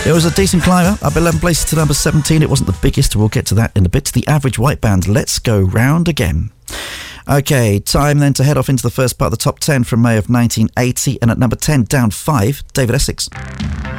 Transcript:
It was a decent climber, up 11 places to number 17. It wasn't the biggest, we'll get to that in a bit. The Average White Band, Let's Go Round Again. Okay, time then to head off into the first part of the top 10 from May of 1980. And at number 10, down 5, David Essex.